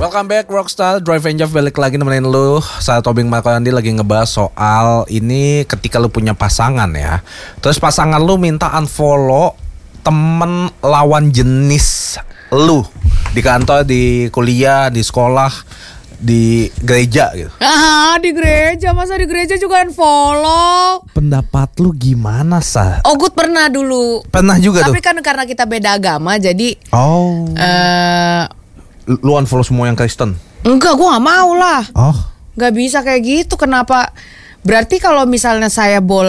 Welcome back Rockstar, Drive and Jeff balik lagi nemenin lu. Saat Tobing Markolandi lagi ngebahas soal ini ketika lu punya pasangan ya. Terus pasangan lu minta unfollow temen lawan jenis lu di kantor, di kuliah, di sekolah, di gereja gitu. Di gereja, masa di gereja juga unfollow? Pendapat lu gimana, Sa? Gue pernah dulu. Pernah juga Tapi tuh? kan karena kita beda agama, jadi Lu unfollow semua yang Kristen? enggak, gue gak mau lah. Oh. Gak bisa kayak gitu, kenapa? Berarti kalau misalnya saya